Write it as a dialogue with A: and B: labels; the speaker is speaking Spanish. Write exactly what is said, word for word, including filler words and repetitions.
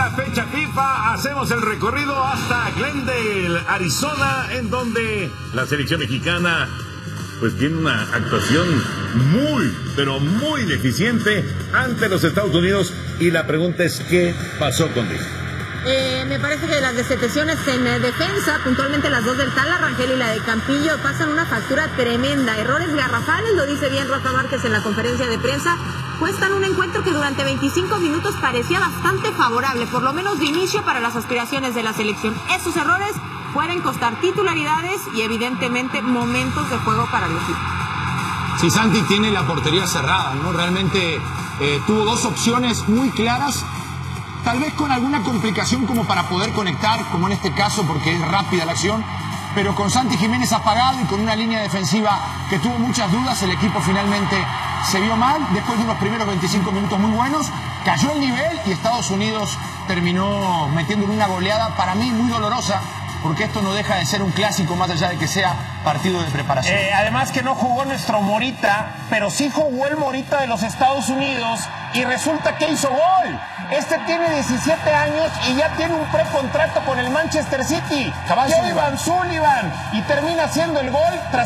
A: la fecha FIFA, hacemos el recorrido hasta Glendale, Arizona, en donde la selección mexicana pues tiene una actuación muy, pero muy deficiente ante los Estados Unidos. Y la pregunta es, ¿qué pasó con Diego?
B: Eh, me parece que las decepciones en eh, defensa, puntualmente las dos del Tala Rangel y la de Campillo, pasan una factura tremenda. Errores garrafales, lo dice bien Rafa Márquez en la conferencia de prensa, cuestan un encuentro que durante veinticinco minutos parecía bastante favorable, por lo menos de inicio para las aspiraciones de la selección. Esos errores pueden costar titularidades y evidentemente momentos de juego para el equipo.
C: Sí, Santi tiene la portería cerrada, ¿no? Realmente eh, tuvo dos opciones muy claras, tal vez con alguna complicación como para poder conectar, como en este caso, porque es rápida la acción, pero con Santi Jiménez apagado y con una línea defensiva que tuvo muchas dudas, el equipo finalmente se vio mal. Después de unos primeros veinticinco minutos muy buenos, cayó el nivel y Estados Unidos terminó metiendo una goleada para mí muy dolorosa, porque esto no deja de ser un clásico más allá de que sea partido de preparación.
D: Eh, además que no jugó nuestro Morita, pero sí jugó el Morita de los Estados Unidos y resulta que hizo gol. Este tiene diecisiete años y ya tiene un precontrato con el Manchester City. Kevin Sullivan, y termina haciendo el gol tras